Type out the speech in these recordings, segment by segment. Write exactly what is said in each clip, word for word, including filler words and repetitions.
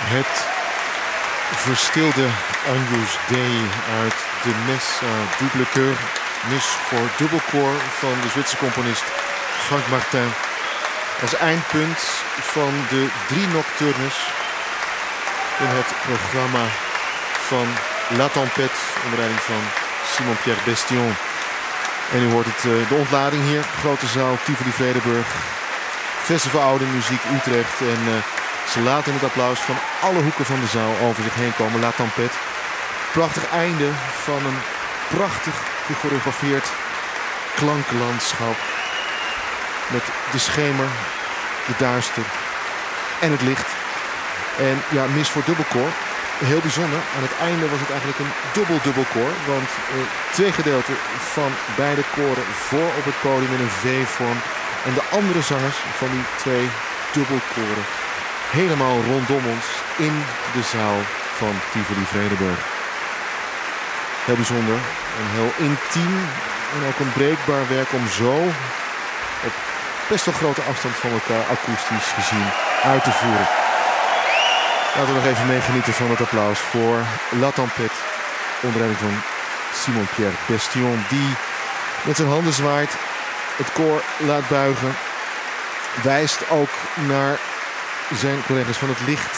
Het verstilde Agnus Dei uit de Messe Double Chœur, mis voor dubbelkoor van de Zwitserse componist Frank Martin. Als eindpunt van de drie nocturnes in het programma van La Tempête onder leiding van Simon-Pierre Bestion. En u hoort het, de ontlading hier, grote zaal Tivoli Vredenburg, Festival Oude Muziek Utrecht. En uh, ze laten het applaus van alle hoeken van de zaal over zich heen komen. La Tempête. Prachtig einde van een prachtig gechoreografeerd klanklandschap. Met de schemer, de duister en het licht. En ja, mis voor dubbelkoor. Heel bijzonder. Aan het einde was het eigenlijk een dubbel-dubbelkoor. Want uh, twee gedeelten van beide koren voor op het podium in een V-vorm. En de andere zangers van die twee dubbelkoren helemaal rondom ons in de zaal van Tivoli Vredenburg. Heel bijzonder en heel intiem en ook een breekbaar werk om zo op best wel grote afstand van elkaar akoestisch gezien uit te voeren. Laten we nog even meegenieten van het applaus voor La Tempête onder leiding van Simon-Pierre Bestion, die met zijn handen zwaait, het koor laat buigen, wijst ook naar zijn collega's van het licht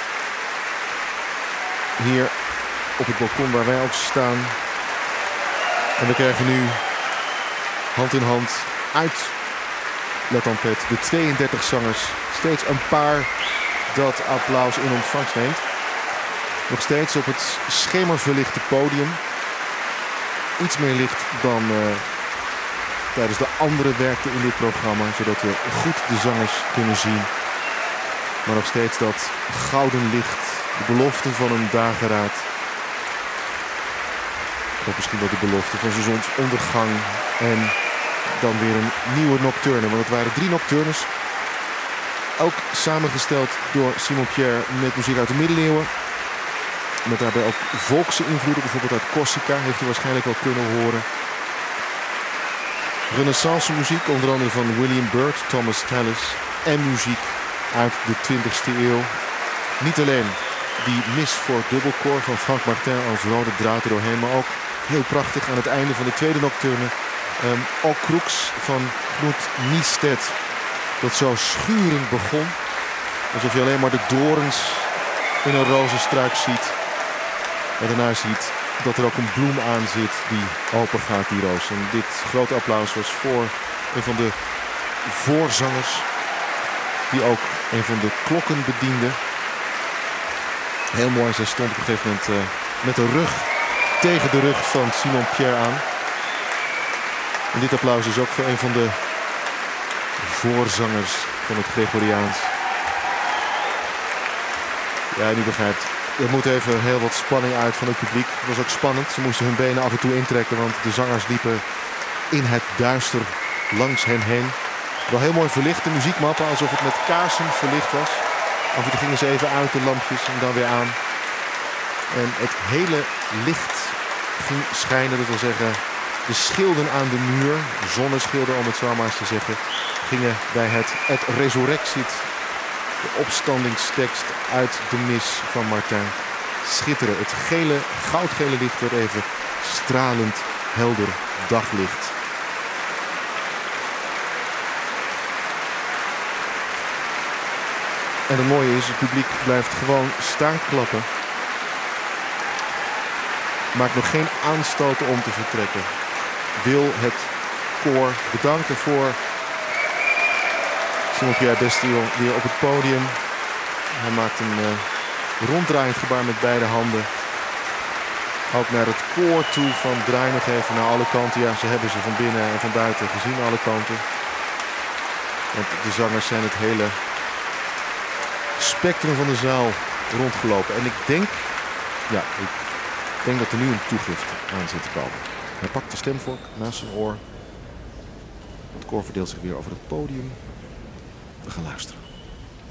hier op het balkon waar wij ook staan. En we krijgen nu hand in hand uit La Tempête de tweeëndertig zangers, steeds een paar dat applaus in ontvangst neemt. Nog steeds op het schemerverlichte podium. Iets meer licht dan uh, tijdens de andere werken in dit programma, zodat we goed de zangers kunnen zien. Maar nog steeds dat gouden licht, de belofte van een dageraad. Of misschien wel de belofte van zonsondergang. En dan weer een nieuwe nocturne, want het waren drie nocturnes. Ook samengesteld door Simon-Pierre met muziek uit de middeleeuwen. Met daarbij ook volkse invloeden, bijvoorbeeld uit Corsica, heeft u waarschijnlijk wel kunnen horen. Renaissance muziek, onder andere van William Byrd, Thomas Tallis. En muziek uit de twintigste eeuw. Niet alleen die mis voor dubbelkoor van Frank Martin als rode draad erdoorheen, maar ook heel prachtig aan het einde van de tweede nocturne. Um, Au Crux van Knut Niestedt. Dat zo schurend begon. Alsof je alleen maar de dorens in een rozenstruik ziet. En daarna ziet dat er ook een bloem aan zit die open gaat, die roos. En dit grote applaus was voor een van de voorzangers. Die ook een van de klokken bediende. Heel mooi, zij stond op een gegeven moment uh, met de rug tegen de rug van Simon-Pierre aan. En dit applaus is ook voor een van de voorzangers van het Gregoriaans. Ja, nu begrijpt. Er moet even heel wat spanning uit van het publiek. Het was ook spannend. Ze moesten hun benen af en toe intrekken, want de zangers liepen in het duister langs hen heen. Wel heel mooi verlichte muziekmappen, alsof het met kaarsen verlicht was. Af en toe gingen ze even uit de lampjes en dan weer aan. En het hele licht ging schijnen, dat wil zeggen de schilden aan de muur, zonneschilden om het zo maar eens te zeggen, gingen bij het Et Resurrexit, de opstandingstekst uit de mis van Martin, schitteren. Het gele, goudgele licht werd even stralend helder daglicht. En het mooie is, het publiek blijft gewoon staan klappen. Maakt nog geen aanstoten om te vertrekken. Wil het koor bedanken voor Simon-Pierre Bestion weer op het podium. Hij maakt een uh, ronddraaiend gebaar met beide handen. Ook naar het koor toe van draai nog even naar alle kanten. Ja, ze hebben ze van binnen en van buiten gezien, alle kanten. Want de zangers zijn het hele spectrum van de zaal rondgelopen. En ik denk, ja, ik denk dat er nu een toegift aan zit te komen. Hij pakt de stemvork naast zijn oor. Het koor verdeelt zich weer over het podium. We gaan luisteren.